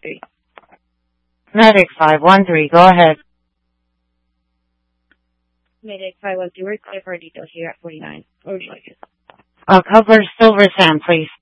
513. Medic 513, go ahead. Medic 512, we're clear for details here at 49. Or would you like it? Cover Silver Sand, please.